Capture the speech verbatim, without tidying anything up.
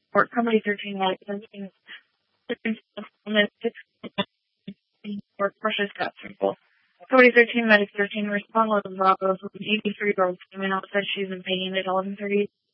Or Company thirteen Medic thirteen or Precious got simple. Company thirteen Medic thirteen responded to Bravo, who was an eighty-three-year-old female, said she's in pain at eleven thirty